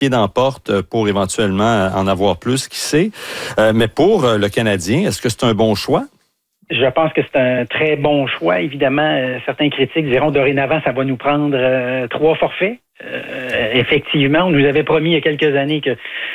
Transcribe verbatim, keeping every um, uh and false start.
pied dans la porte pour éventuellement en avoir plus, qui sait. Euh, mais pour le Canadien, est-ce que c'est un bon choix? Je pense que c'est un très bon choix. Évidemment, euh, certains critiques diront dorénavant, ça va nous prendre euh, trois forfaits. Euh, effectivement, on nous avait promis il y a quelques années que